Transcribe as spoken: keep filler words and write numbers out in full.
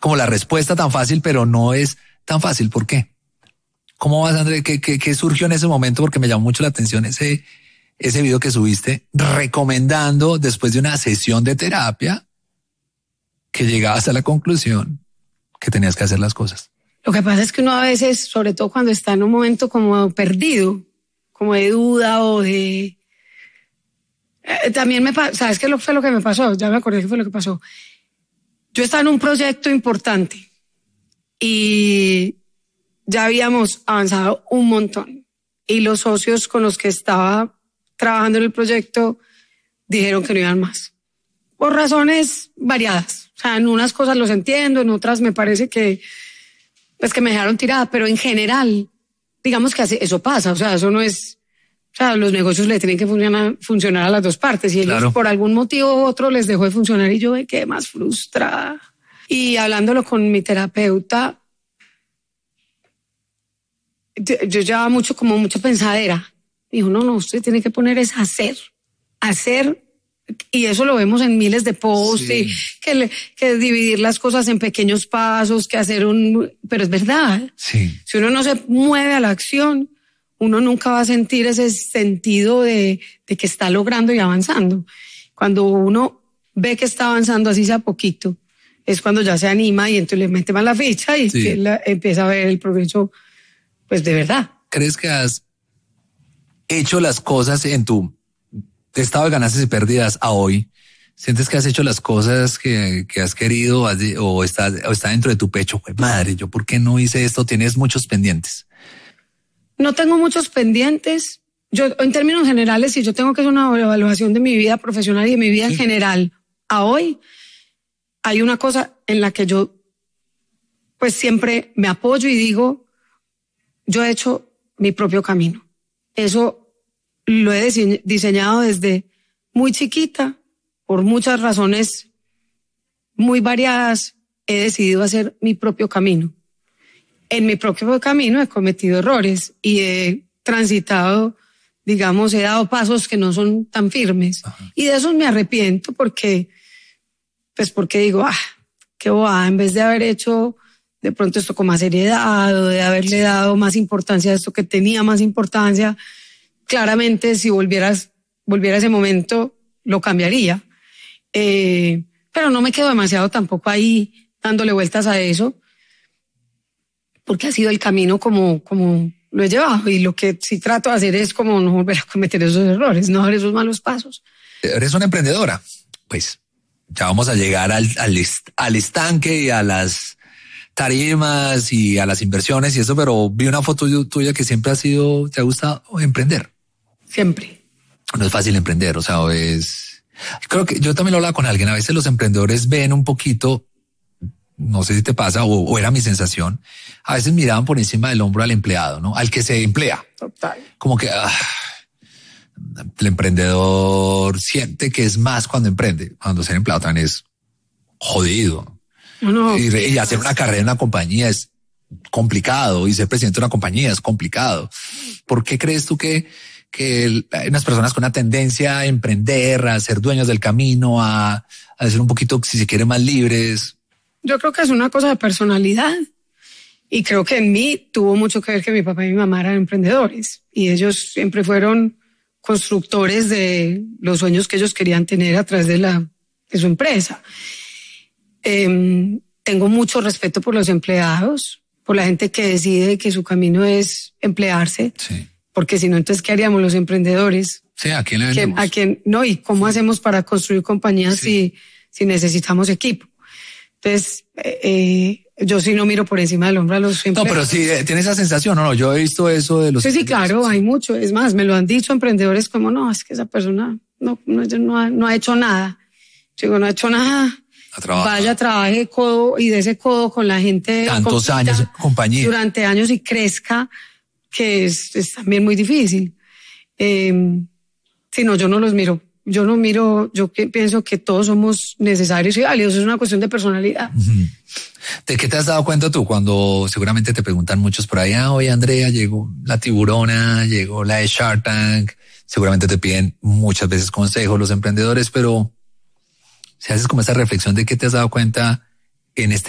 como la respuesta tan fácil, pero no es tan fácil. ¿Por qué? ¿Cómo vas, André? ¿Qué, qué, qué surgió en ese momento? Porque me llamó mucho la atención ese, ese video que subiste recomendando, después de una sesión de terapia, que llegabas a la conclusión que tenías que hacer las cosas. Lo que pasa es que uno a veces, sobre todo cuando está en un momento como perdido, como de duda o de... Eh, también me pasó, ¿sabes qué fue lo que me pasó? Ya me acordé qué fue lo que pasó. Yo estaba en un proyecto importante y ya habíamos avanzado un montón. Y los socios con los que estaba trabajando en el proyecto dijeron que no iban más. Por razones variadas. O sea, en unas cosas los entiendo, en otras me parece que... pues que me dejaron tirada, pero en general, digamos que eso pasa, o sea, eso no es, o sea, los negocios le tienen que funcionar, funcionar a las dos partes, y ellos claro. por algún motivo u otro les dejó de funcionar y yo me quedé más frustrada. Y hablándolo con mi terapeuta, yo llevaba mucho, como mucha pensadera. Dijo, no, no, usted tiene que poner es hacer, hacer. Y eso lo vemos en miles de posts, sí. y que, le, que dividir las cosas en pequeños pasos, que hacer un... Pero es verdad, sí. si uno no se mueve a la acción, uno nunca va a sentir ese sentido de, de que está logrando y avanzando. Cuando uno ve que está avanzando así sea poquito, es cuando ya se anima y entonces le mete más la ficha y sí. la, empieza a ver el progreso, pues de verdad. ¿Crees que has hecho las cosas en tu... de estado de ganancias y pérdidas a hoy? ¿Sientes que has hecho las cosas que, que has querido o está, o está dentro de tu pecho? Pues madre, ¿yo por qué no hice esto? ¿Tienes muchos pendientes? No tengo muchos pendientes. Yo, en términos generales, si yo tengo que hacer una evaluación de mi vida profesional y de mi vida sí. en general, a hoy hay una cosa en la que yo pues siempre me apoyo y digo, yo he hecho mi propio camino. Eso lo he diseñado desde muy chiquita, por muchas razones muy variadas, he decidido hacer mi propio camino. En mi propio camino he cometido errores y he transitado, digamos, he dado pasos que no son tan firmes. Ajá. Y de esos me arrepiento porque, pues porque digo, ah, qué bobada, en vez de haber hecho de pronto esto con más seriedad o de haberle dado más importancia a esto que tenía más importancia, claramente si volvieras, volviera a ese momento, lo cambiaría. Eh, pero no me quedo demasiado tampoco ahí dándole vueltas a eso, porque ha sido el camino como, como lo he llevado, y lo que sí trato de hacer es como no volver a cometer esos errores, no dar esos malos pasos. Eres una emprendedora, pues ya vamos a llegar al, al, est- al estanque y a las tarimas y a las inversiones y eso, pero vi una foto tuya que siempre ha sido, te ha gustado emprender. Siempre. No es fácil emprender, o sea, es... Creo que yo también lo hablaba con alguien, a veces los emprendedores ven un poquito, no sé si te pasa o, o era mi sensación, a veces miraban por encima del hombro al empleado, ¿no? Al que se emplea. Total. Como que ah, el emprendedor siente que es más cuando emprende, cuando ser empleado también es jodido. No, no, y, y hacer una carrera en una compañía es complicado y ser presidente de una compañía es complicado. ¿Por qué crees tú que que hay unas personas con una tendencia a emprender, a ser dueños del camino, a, a ser un poquito, si se quiere, más libres? Yo creo que es una cosa de personalidad, y creo que en mí tuvo mucho que ver que mi papá y mi mamá eran emprendedores y ellos siempre fueron constructores de los sueños que ellos querían tener a través de, la, de su empresa. Eh, tengo mucho respeto por los empleados, por la gente que decide que su camino es emplearse. Sí. Porque si no, entonces, ¿qué haríamos los emprendedores? Sí, ¿a quién le vendemos? ¿A quién? No, ¿y cómo sí. hacemos para construir compañías sí. si, si necesitamos equipo? Entonces, eh, yo sí no miro por encima del hombro a los empleados. No, pero sí, tiene esa sensación, ¿no? no Yo he visto eso de los... Sí, sí, claro, hay mucho. Es más, me lo han dicho emprendedores como, no, es que esa persona no, no, no, ha, no ha hecho nada. Yo digo, no ha hecho nada. Vaya, trabaje codo y de ese codo con la gente. Tantos años, compañía. Durante años y crezca, que es, es también muy difícil. Eh, si no, yo no los miro. Yo no miro, yo que pienso que todos somos necesarios y válidos, es una cuestión de personalidad. Uh-huh. ¿De qué te has dado cuenta tú cuando seguramente te preguntan muchos por ahí, ah, oye Andrea, llegó la tiburona, llegó la de Shark Tank, seguramente te piden muchas veces consejos los emprendedores, pero si haces como esa reflexión de qué te has dado cuenta en este